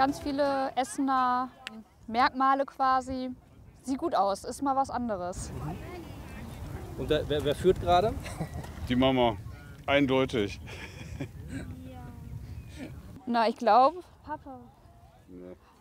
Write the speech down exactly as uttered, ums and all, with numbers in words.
ganz viele Essener Merkmale quasi. Sieht gut aus, ist mal was anderes. Und wer, wer, wer führt gerade? Die Mama, eindeutig. Na, ich glaube, Papa. Ja.